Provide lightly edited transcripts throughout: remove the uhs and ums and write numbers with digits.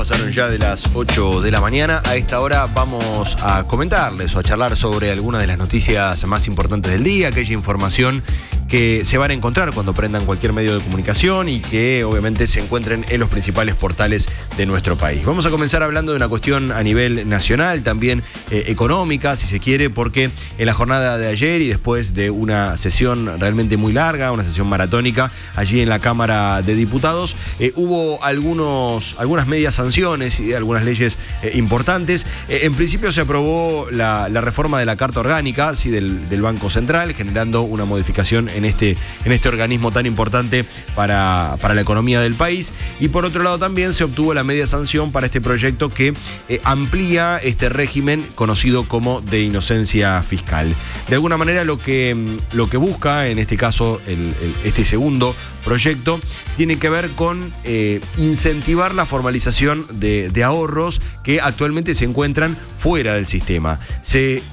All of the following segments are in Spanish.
Pasaron ya de las 8 de la mañana. A esta hora vamos a comentarles o a charlar sobre algunas de las noticias más importantes del día, aquella información que se van a encontrar cuando prendan cualquier medio de comunicación y que obviamente se encuentren en los principales portales de nuestro país. Vamos a comenzar hablando de una cuestión a nivel nacional, también económica, si se quiere, porque en la jornada de ayer y después de una sesión realmente muy larga, una sesión maratónica, allí en la Cámara de Diputados, hubo algunas medias sanciones y algunas leyes importantes. En principio se aprobó la reforma de la Carta Orgánica, ¿sí?, del Banco Central, generando una modificación en este organismo tan importante para la economía del país. Y por otro lado también se obtuvo la media sanción para este proyecto que amplía este régimen conocido como de inocencia fiscal. De alguna manera lo que busca, en este caso este segundo proyecto, tiene que ver con incentivar la formalización de ahorros que actualmente se encuentran fuera del sistema. Se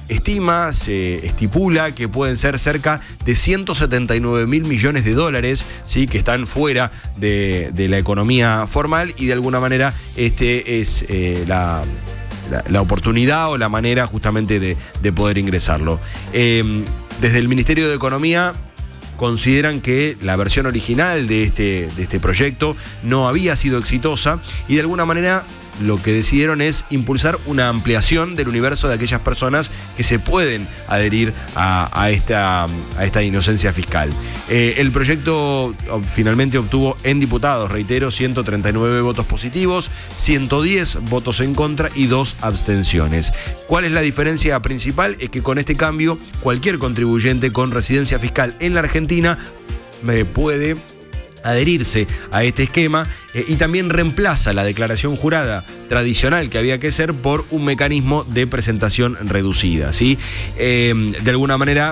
estipula que pueden ser cerca de 179 mil millones de dólares, ¿sí?, que están fuera de la economía formal, y de alguna manera este es la oportunidad o la manera justamente de poder ingresarlo. Desde el Ministerio de Economía consideran que la versión original de este proyecto no había sido exitosa y de alguna manera lo que decidieron es impulsar una ampliación del universo de aquellas personas que se pueden adherir a esta inocencia fiscal. El proyecto finalmente obtuvo en diputados, reitero, 139 votos positivos, 110 votos en contra y 2 abstenciones. ¿Cuál es la diferencia principal? Es que con este cambio cualquier contribuyente con residencia fiscal en la Argentina puede adherirse a este esquema y también reemplaza la declaración jurada tradicional que había que hacer por un mecanismo de presentación reducida, ¿sí? De alguna manera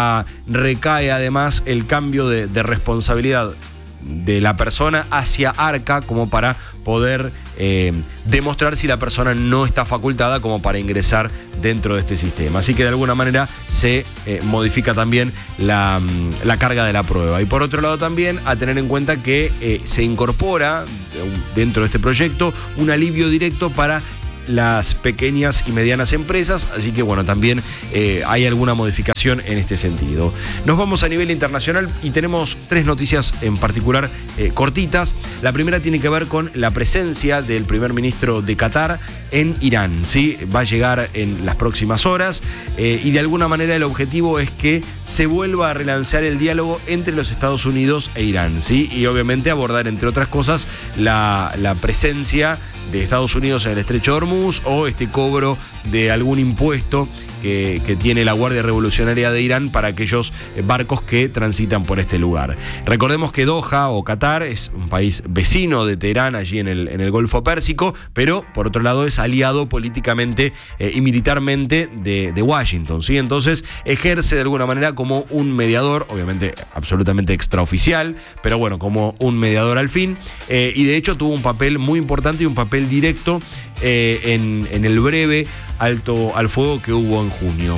recae además el cambio de responsabilidad de la persona hacia Arca como para poder demostrar si la persona no está facultada como para ingresar dentro de este sistema. Así que de alguna manera se modifica también la carga de la prueba. Y por otro lado también a tener en cuenta que se incorpora dentro de este proyecto un alivio directo para las pequeñas y medianas empresas, así que bueno, también hay alguna modificación en este sentido. Nos vamos a nivel internacional y tenemos 3 noticias en particular cortitas. La primera tiene que ver con la presencia del primer ministro de Qatar en Irán, ¿sí? Va a llegar en las próximas horas y de alguna manera el objetivo es que se vuelva a relanzar el diálogo entre los Estados Unidos e Irán, ¿sí? Y obviamente abordar, entre otras cosas, la presencia de Estados Unidos en el Estrecho de Hormuz o este cobro de algún impuesto que tiene la Guardia Revolucionaria de Irán para aquellos barcos que transitan por este lugar. Recordemos que Doha o Qatar es un país vecino de Teherán allí en el Golfo Pérsico, pero por otro lado es aliado políticamente y militarmente de Washington, ¿sí? Entonces ejerce de alguna manera como un mediador, obviamente absolutamente extraoficial, pero bueno, como un mediador al fin, y de hecho tuvo un papel muy importante y un papel directo en el breve alto al fuego que hubo en junio.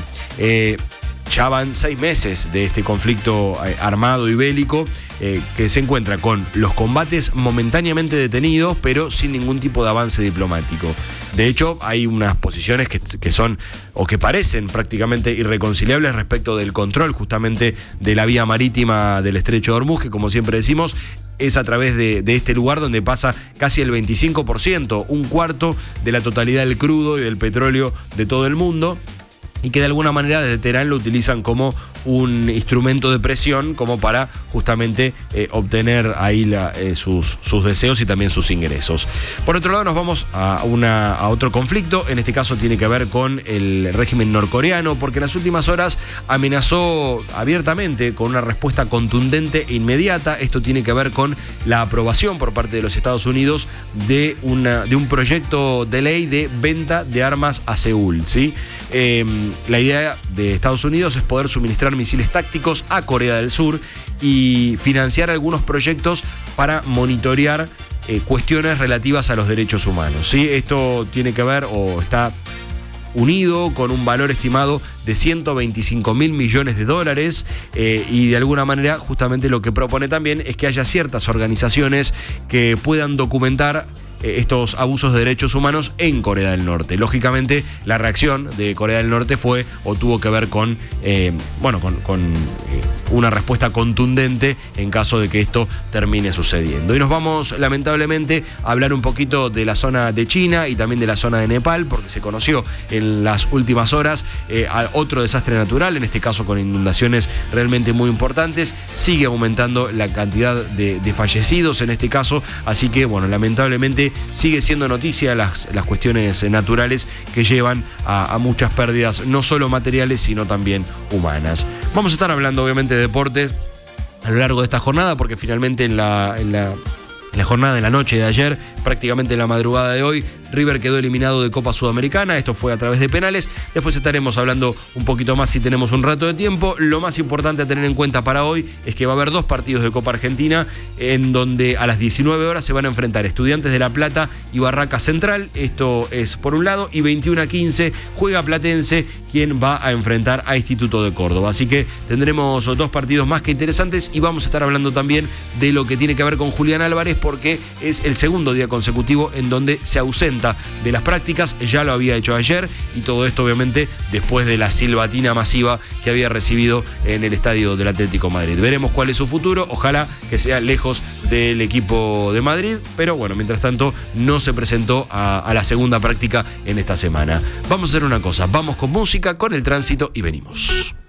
Ya van 6 meses de este conflicto armado y bélico que se encuentra con los combates momentáneamente detenidos, pero sin ningún tipo de avance diplomático. De hecho, hay unas posiciones que son o que parecen prácticamente irreconciliables respecto del control justamente de la vía marítima del Estrecho de Hormuz, que como siempre decimos, es a través de este lugar donde pasa casi el 25%, un cuarto de la totalidad del crudo y del petróleo de todo el mundo, y que de alguna manera desde Teherán lo utilizan como un instrumento de presión como para justamente obtener ahí sus deseos y también sus ingresos. Por otro lado nos vamos a otro conflicto, en este caso tiene que ver con el régimen norcoreano, porque en las últimas horas amenazó abiertamente con una respuesta contundente e inmediata. Esto tiene que ver con la aprobación por parte de los Estados Unidos de un proyecto de ley de venta de armas a Seúl, ¿sí? La idea de Estados Unidos es poder suministrar misiles tácticos a Corea del Sur y financiar algunos proyectos para monitorear cuestiones relativas a los derechos humanos, ¿sí? Esto tiene que ver o está unido con un valor estimado de 125 mil millones de dólares y de alguna manera justamente lo que propone también es que haya ciertas organizaciones que puedan documentar estos abusos de derechos humanos en Corea del Norte. Lógicamente, la reacción de Corea del Norte fue o tuvo que ver con una respuesta contundente en caso de que esto termine sucediendo. Y nos vamos, lamentablemente, a hablar un poquito de la zona de China y también de la zona de Nepal, porque se conoció en las últimas horas otro desastre natural, en este caso con inundaciones realmente muy importantes. Sigue aumentando la cantidad de fallecidos en este caso, así que, bueno, lamentablemente sigue siendo noticia las cuestiones naturales que llevan a muchas pérdidas, no solo materiales, sino también humanas. Vamos a estar hablando, obviamente, de deportes a lo largo de esta jornada, porque finalmente en la jornada de la noche de ayer, prácticamente en la madrugada de hoy, River quedó eliminado de Copa Sudamericana. Esto fue a través de penales. Después estaremos hablando un poquito más si tenemos un rato de tiempo. Lo más importante a tener en cuenta para hoy es que va a haber 2 partidos de Copa Argentina, en donde a las 19 horas se van a enfrentar Estudiantes de La Plata y Barraca Central. Esto es por un lado, y 21:15 juega Platense, quien va a enfrentar a Instituto de Córdoba. Así que tendremos 2 partidos más que interesantes, y vamos a estar hablando también de lo que tiene que ver con Julián Álvarez, porque es el segundo día consecutivo en donde se ausenta de las prácticas. Ya lo había hecho ayer, y todo esto obviamente después de la silbatina masiva que había recibido en el estadio del Atlético Madrid. Veremos cuál es su futuro, ojalá que sea lejos del equipo de Madrid, pero bueno, mientras tanto no se presentó a la segunda práctica en esta semana. Vamos a hacer una cosa, vamos con música, con el tránsito, y venimos.